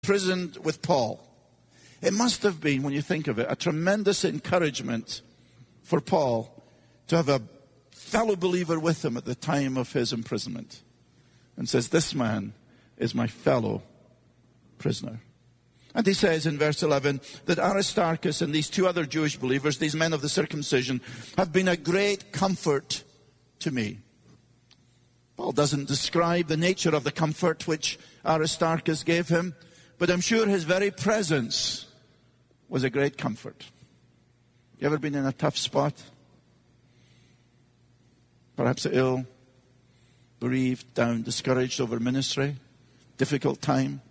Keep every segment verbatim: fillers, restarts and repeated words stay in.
imprisoned with Paul. It must have been, when you think of it, a tremendous encouragement for Paul to have a fellow believer with him at the time of his imprisonment. And says, this man is my fellow prisoner. And he says in verse eleven that Aristarchus and these two other Jewish believers, these men of the circumcision, have been a great comfort to me. Paul doesn't describe the nature of the comfort which Aristarchus gave him, but I'm sure his very presence was a great comfort. You ever been in a tough spot? Perhaps ill, bereaved, down, discouraged over ministry, difficult time.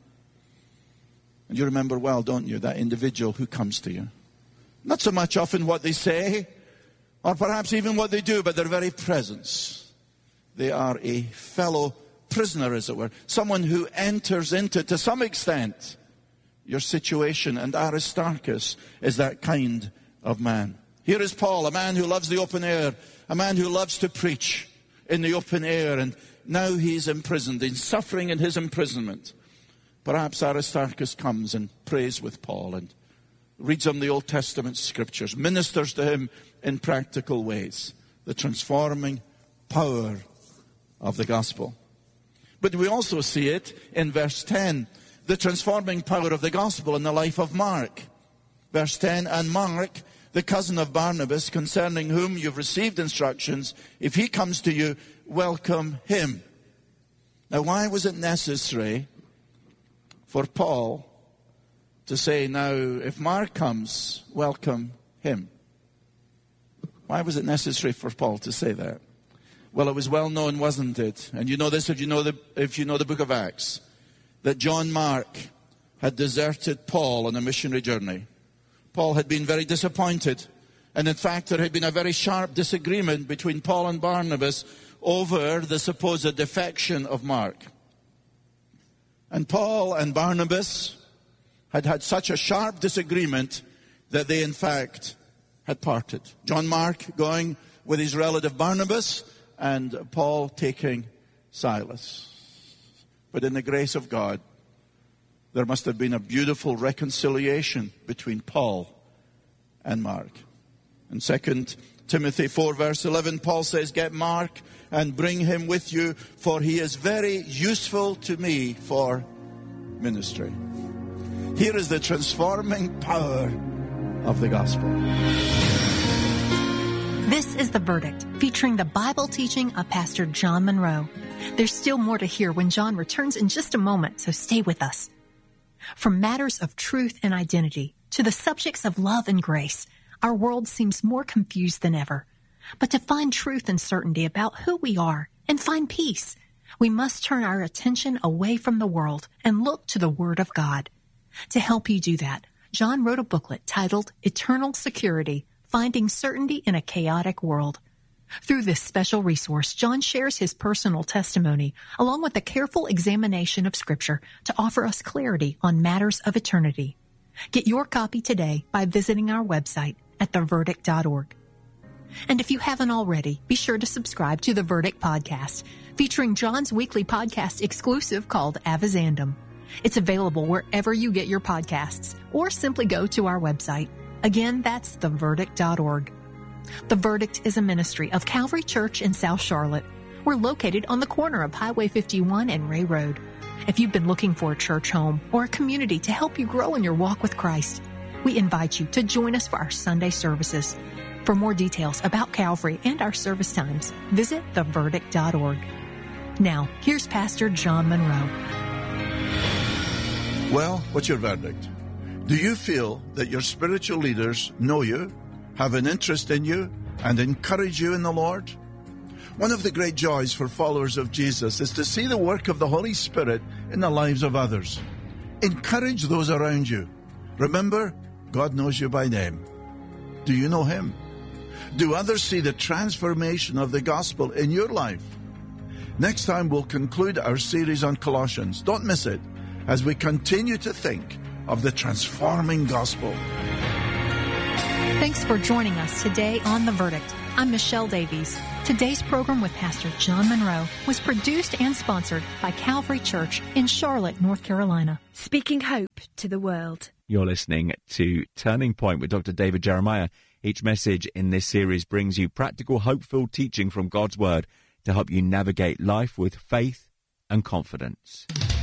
And you remember well, don't you, that individual who comes to you. Not so much often what they say, or perhaps even what they do, but their very presence. They are a fellow prisoner, as it were. Someone who enters into, to some extent, your situation. And Aristarchus is that kind of man. Here is Paul, a man who loves the open air, a man who loves to preach in the open air, and now he's imprisoned, he's suffering in his imprisonment. Perhaps Aristarchus comes and prays with Paul and reads him the Old Testament scriptures, ministers to him in practical ways, the transforming power of the gospel. But we also see it in verse ten, the transforming power of the gospel in the life of Mark. Verse ten, and Mark, the cousin of Barnabas, concerning whom you've received instructions, if he comes to you, welcome him. Now, why was it necessary for Paul to say, now, if Mark comes, welcome him? Why was it necessary for Paul to say that? Well, it was well known, wasn't it? And you know this if you know the, if you know the book of Acts, that John Mark had deserted Paul on a missionary journey. Paul had been very disappointed. And in fact, there had been a very sharp disagreement between Paul and Barnabas over the supposed defection of Mark. And Paul and Barnabas had had such a sharp disagreement that they, in fact, had parted. John Mark going with his relative Barnabas, and Paul taking Silas. But in the grace of God, there must have been a beautiful reconciliation between Paul and Mark. In Second Timothy four, verse eleven, Paul says, get Mark and bring him with you, for he is very useful to me for ministry. Here is the transforming power of the gospel. This is The Verdict, featuring the Bible teaching of Pastor John Monroe. There's still more to hear when John returns in just a moment, so stay with us. From matters of truth and identity to the subjects of love and grace, our world seems more confused than ever. But to find truth and certainty about who we are and find peace, we must turn our attention away from the world and look to the Word of God. To help you do that, John wrote a booklet titled Eternal Security, Finding Certainty in a Chaotic World. Through this special resource, John shares his personal testimony along with a careful examination of Scripture to offer us clarity on matters of eternity. Get your copy today by visiting our website at the verdict dot org. And if you haven't already, be sure to subscribe to The Verdict Podcast, featuring John's weekly podcast exclusive called Avizandum. It's available wherever you get your podcasts, or simply go to our website. Again, that's the verdict dot org. The Verdict is a ministry of Calvary Church in South Charlotte. We're located on the corner of Highway fifty-one and Ray Road. If you've been looking for a church home or a community to help you grow in your walk with Christ, we invite you to join us for our Sunday services. For more details about Calvary and our service times, visit the verdict dot org. Now, here's Pastor John Monroe. Well, what's your verdict? Do you feel that your spiritual leaders know you, have an interest in you, and encourage you in the Lord? One of the great joys for followers of Jesus is to see the work of the Holy Spirit in the lives of others. Encourage those around you. Remember, God knows you by name. Do you know Him? Do others see the transformation of the gospel in your life? Next time we'll conclude our series on Colossians. Don't miss it as we continue to think of the transforming gospel. Thanks for joining us today on The Verdict. I'm Michelle Davies. Today's program with Pastor John Monroe was produced and sponsored by Calvary Church in Charlotte, North Carolina. Speaking hope to the world. You're listening to Turning Point with Doctor David Jeremiah. Each message in this series brings you practical, hope-filled teaching from God's Word to help you navigate life with faith and confidence.